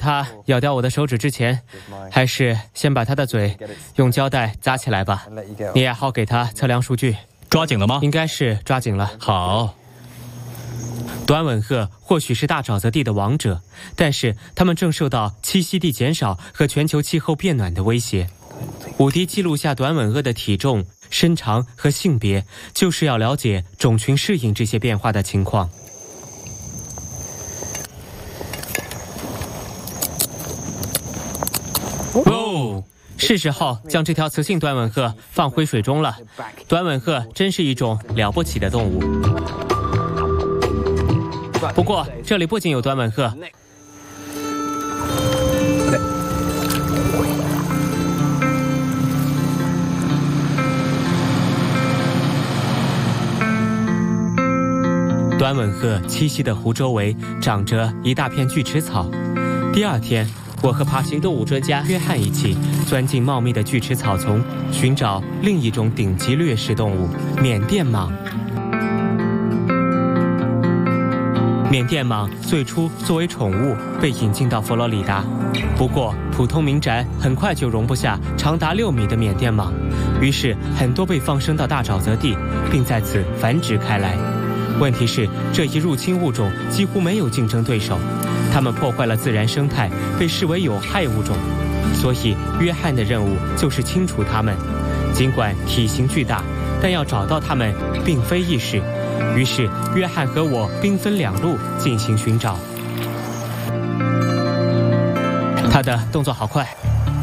它咬掉我的手指之前，还是先把它的嘴用胶带扎起来吧。你也好给它测量数据。 抓紧了吗？ 应该是抓紧了。 好。 短吻鹤或许是大沼泽地的王者，但是它们正受到栖息地减少和全球气候变暖的威胁。伍迪记录下短吻鳄的体重、身长和性别，就是要了解种群适应这些变化的情况。哦，是时候将这条雌性短吻鹤放回水中了。短吻鹤真是一种了不起的动物。不过这里不仅有短吻鹤，短吻鹤栖息的湖周围长着一大片巨齿草。第二天，我和爬行动物专家约翰一起钻进茂密的巨齿草丛，寻找另一种顶级掠食动物——缅甸蟒。缅甸蟒最初作为宠物被引进到佛罗里达，不过普通民宅很快就容不下长达6米的缅甸蟒，于是很多被放生到大沼泽地，并在此繁殖开来。问题是，这一入侵物种几乎没有竞争对手，它们破坏了自然生态，被视为有害物种，所以约翰的任务就是清除它们。尽管体型巨大，但要找到它们并非易事。于是约翰和我兵分2路进行寻找。他的动作好快。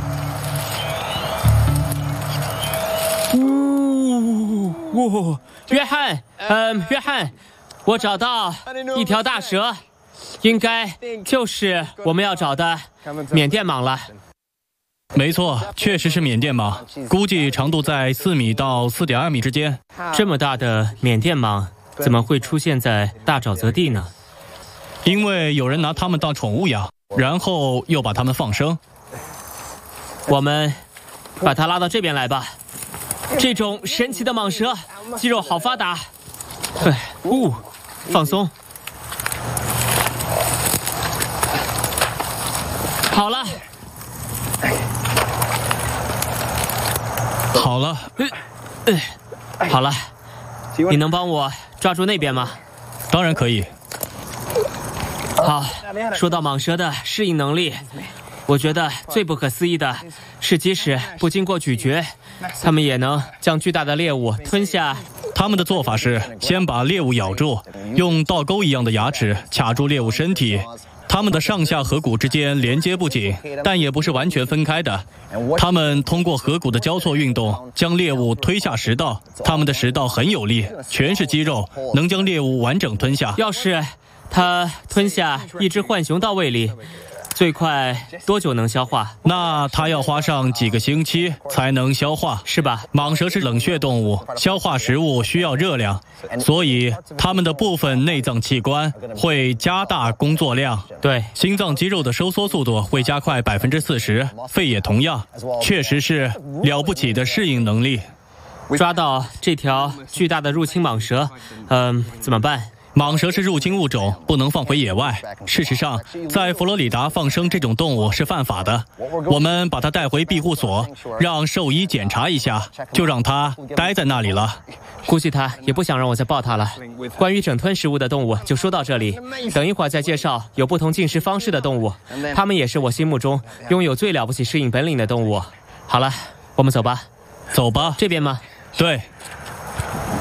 呜，约翰，我找到一条大蛇，应该就是我们要找的缅甸蟒了。 没错，确实是缅甸蟒，估计长度在4米到4.2米之间。 这么大的缅甸蟒怎么会出现在大沼泽地呢？ 因为有人拿它们当宠物养，然后又把它们放生。 我们把它拉到这边来吧。这种神奇的蟒蛇肌肉好发达。放松。好了。 好了。 好了。你能帮我抓住那边吗？ 当然可以。 好，说到蟒蛇的适应能力，我觉得最不可思议的是，即使不经过咀嚼，它们也能将巨大的猎物吞下。 他们的做法是先把猎物咬住，用倒钩一样的牙齿卡住猎物身体。它们的上下颌骨之间连接不紧，但也不是完全分开的。它们通过颌骨的交错运动，将猎物推下食道。它们的食道很有力，全是肌肉，能将猎物完整吞下。 要是它吞下一只浣熊到胃里，最快多久能消化？ 那它要花上几个星期才能消化， 是吧？ 蟒蛇是冷血动物，消化食物需要热量，所以它们的部分内脏器官会加大工作量。 对， 心脏肌肉的收缩速度会加快40%，肺也同样，确实是了不起的适应能力。 抓到这条巨大的入侵蟒蛇，怎么办？ 蟒蛇是入侵物种，不能放回野外。事实上，在佛罗里达放生这种动物是犯法的。我们把它带回庇护所，让兽医检查一下，就让它待在那里了。 估计它也不想让我再抱它了。关于整吞食物的动物就说到这里，等一会儿再介绍有不同进食方式的动物，它们也是我心目中拥有最了不起适应本领的动物。好了，我们走吧。 走吧。 这边吗？ 对。